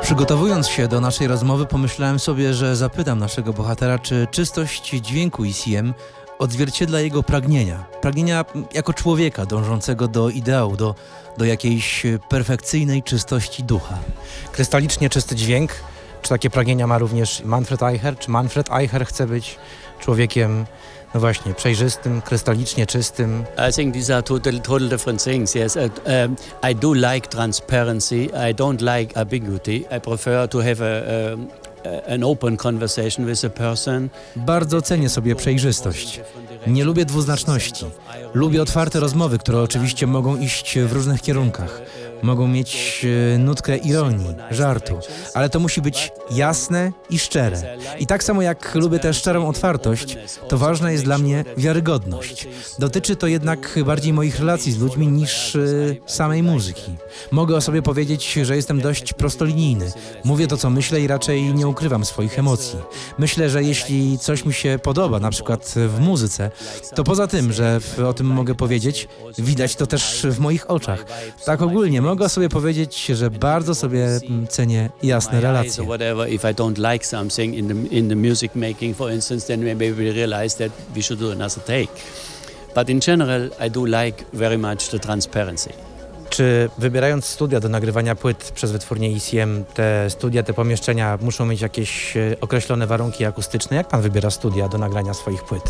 Przygotowując się do naszej rozmowy, pomyślałem sobie, że zapytam naszego bohatera, czy czystość dźwięku ECM odzwierciedla jego pragnienia. Pragnienia jako człowieka dążącego do ideału, do jakiejś perfekcyjnej czystości ducha. Krystalicznie czysty dźwięk. Czy takie pragnienia ma również Manfred Eicher? Czy Manfred Eicher chce być człowiekiem, no właśnie, przejrzystym, krystalicznie czystym? I think these are total different things. Yes, I do like transparency. I don't like ambiguity. I prefer to have an open conversation with a person. Bardzo cenię sobie przejrzystość. Nie lubię dwuznaczności. Lubię otwarte rozmowy, które oczywiście mogą iść w różnych kierunkach. Mogą mieć nutkę ironii, żartu, ale to musi być jasne i szczere. I tak samo jak lubię tę szczerą otwartość, to ważna jest dla mnie wiarygodność. Dotyczy to jednak bardziej moich relacji z ludźmi niż samej muzyki. Mogę o sobie powiedzieć, że jestem dość prostolinijny. Mówię to, co myślę i raczej nie ukrywam swoich emocji. Myślę, że jeśli coś mi się podoba, na przykład w muzyce, to poza tym, że o tym mogę powiedzieć, widać to też w moich oczach. Tak ogólnie mogę sobie powiedzieć, że bardzo sobie cenię jasne relacje. If I don't like something in the music making, for instance, then maybe we realize that we should do another take. But in general, I do like very much the transparency. Czy wybierając studia do nagrywania płyt przez wytwórnię ECM, te studia, te pomieszczenia muszą mieć jakieś określone warunki akustyczne? Jak pan wybiera studia do nagrania swoich płyt?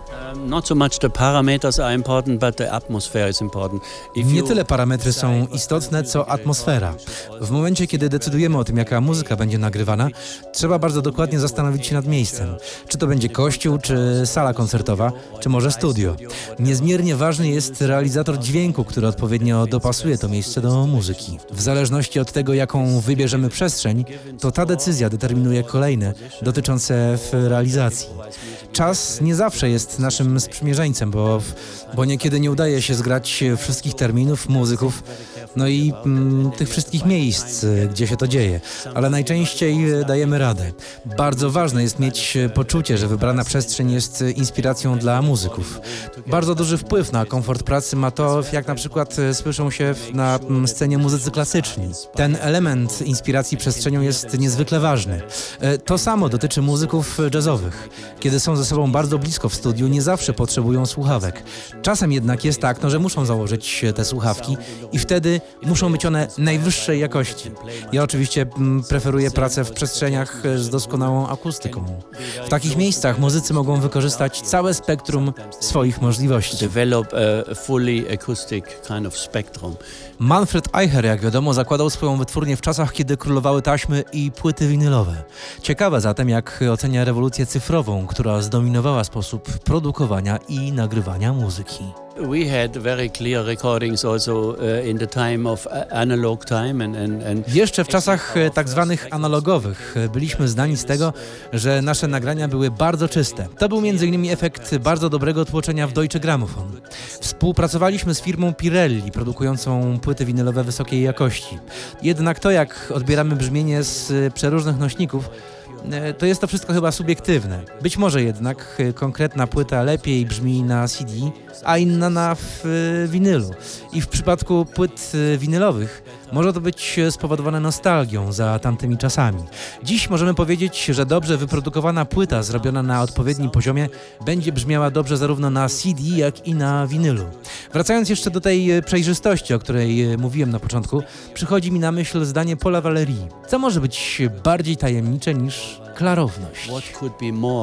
Not so much the parameters are important, but the atmosphere is important. Nie tyle parametry są istotne, co atmosfera. W momencie, kiedy decydujemy o tym, jaka muzyka będzie nagrywana, trzeba bardzo dokładnie zastanowić się nad miejscem. Czy to będzie kościół, czy sala koncertowa, czy może studio. Niezmiernie ważny jest realizator dźwięku, który odpowiednio dopasuje to miejsce do muzyki. W zależności od tego, jaką wybierzemy przestrzeń, to ta decyzja determinuje kolejne dotyczące realizacji. Czas nie zawsze jest naszym sprzymierzeńcem, bo niekiedy nie udaje się zgrać wszystkich terminów, muzyków, no i tych wszystkich miejsc, gdzie się to dzieje, ale najczęściej dajemy radę. Bardzo ważne jest mieć poczucie, że wybrana przestrzeń jest inspiracją dla muzyków. Bardzo duży wpływ na komfort pracy ma to, jak na przykład słyszą się na scenie muzycy klasyczni. Ten element inspiracji przestrzenią jest niezwykle ważny. To samo dotyczy muzyków jazzowych. Kiedy są ze sobą bardzo blisko w studiu, nie zawsze potrzebują słuchawek. Czasem jednak jest tak, że muszą założyć te słuchawki i wtedy muszą być one najwyższej jakości. Ja oczywiście preferuję pracę w przestrzeniach z doskonałą akustyką. W takich miejscach muzycy mogą wykorzystać całe spektrum swoich możliwości. Develop a fully acoustic kind of spectrum. Manfred Eicher, jak wiadomo, zakładał swoją wytwórnię w czasach, kiedy królowały taśmy i płyty winylowe. Ciekawe zatem, jak ocenia rewolucję cyfrową, która zdominowała sposób produkowania i nagrywania muzyki. We had very clear recordings also in the time of analog time and Jeszcze w czasach tak zwanych analogowych byliśmy znani z tego, że nasze nagrania były bardzo czyste. To był m.in. efekt bardzo dobrego tłoczenia w Deutsche Grammophon. Współpracowaliśmy z firmą Pirelli, produkującą płyty winylowe wysokiej jakości. Jednak to, jak odbieramy brzmienie z przeróżnych nośników, to jest to wszystko chyba subiektywne. Być może jednak konkretna płyta lepiej brzmi na CD, a inna na winylu. I w przypadku płyt winylowych może to być spowodowane nostalgią za tamtymi czasami. Dziś możemy powiedzieć, że dobrze wyprodukowana płyta zrobiona na odpowiednim poziomie będzie brzmiała dobrze zarówno na CD, jak i na winylu. Wracając jeszcze do tej przejrzystości, o której mówiłem na początku, przychodzi mi na myśl zdanie Paula Valéry. Co może być bardziej tajemnicze niż klarowność? what could be more